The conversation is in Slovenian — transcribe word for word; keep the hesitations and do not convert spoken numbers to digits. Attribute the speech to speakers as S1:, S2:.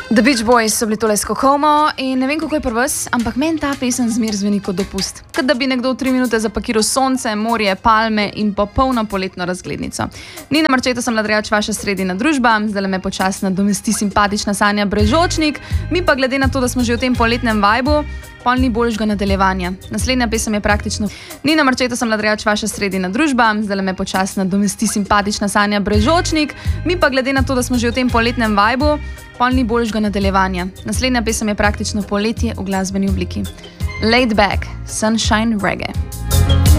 S1: The Beach Boys so bili tole s Kokomo in ne vem, kako je pri vas, ampak meni ta pesem zmer zveni kot dopust. Kot da bi nekdo v tri minute zapakiral sonce, morje, palme in popolno poletno razglednico. Nina Marčeta sem Ladrejač, vaša sredina družba, zdaj me počasi nadomesti simpatična Sanja Brežočnik, mi pa glede na to, da smo že v tem poletnem vajbu, pol ni boljšega nadaljevanja. Naslednja pesem je praktično Nina Marčeta sem Ladrejač, vaša sredina družba, zdaj me počasi nadomesti simpatična Sanja Brežočnik, mi pa glede na to, da smo že v tem poletnem vajbu, pol ni boljšega nadaljevanja. Naslednja pesem je praktično poletje v glasbeni obliki. Laid Back, Sunshine Reggae.